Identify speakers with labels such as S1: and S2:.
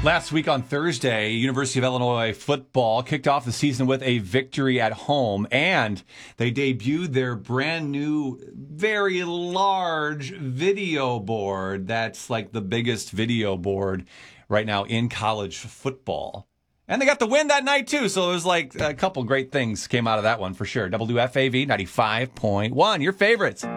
S1: Last week on Thursday, University of Illinois football kicked off the season with a victory at home, and they debuted their brand new, very large video board. That's like the biggest video board right now in college football. And they got the win that night, too. So it was like a couple great things came out of that one for sure. WFAV 95.1, your favorites.